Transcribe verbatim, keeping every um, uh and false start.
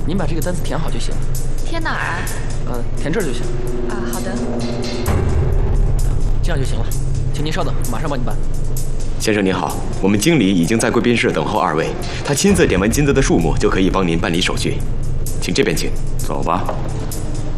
您把这个单子填好就行。 填哪儿啊？ 呃，填这儿就行。 啊，好的。 这样就行了，请您稍等，马上帮您办。 先生您好，我们经理已经在贵宾室等候二位，他亲自点完金子的数目就可以帮您办理手续，请这边请。 走吧。